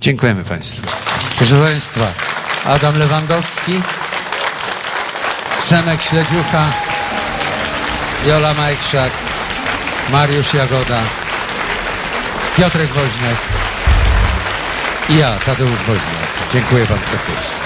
Dziękujemy Państwu. Proszę Państwa, Adam Lewandowski, Przemek Śledziucha, Jola Majkszak, Mariusz Jagoda, Piotrek Woźniak i ja, Tadeusz Woźniak. Dziękuję bardzo serdecznie.